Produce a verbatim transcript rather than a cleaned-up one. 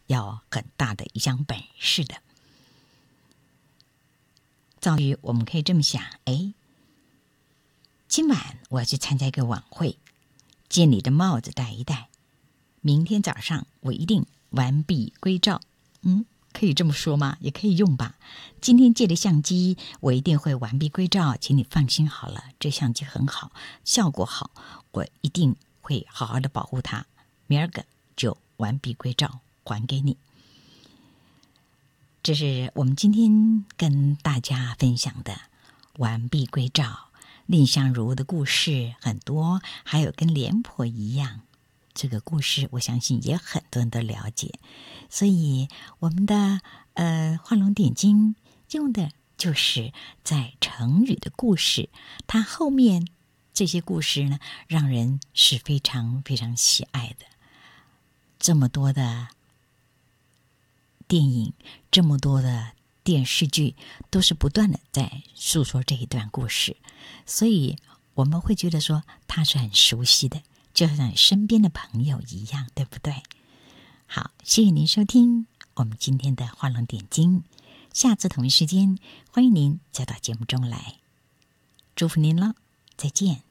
要很大的一项本事的。赵宇，我们可以这么想，哎，今晚我要去参加一个晚会，借你的帽子戴一戴，明天早上我一定完璧归赵。嗯，可以这么说吗？也可以用吧。今天借的相机我一定会完璧归赵，请你放心好了，这相机很好，效果好，我一定会好好的保护它，明儿个就完璧归赵还给你。这是我们今天跟大家分享的完璧归赵。蔺相如的故事很多，还有跟廉颇一样，这个故事我相信也很多人都了解。所以我们的呃画龙点睛用的就是在成语的故事，它后面这些故事呢，让人是非常非常喜爱的。这么多的电影，这么多的电视剧，都是不断的在诉说这一段故事，所以我们会觉得说它是很熟悉的，就像你身边的朋友一样，对不对？好，谢谢您收听我们今天的画龙点睛，下次同一时间欢迎您再到节目中来，祝福您了，再见。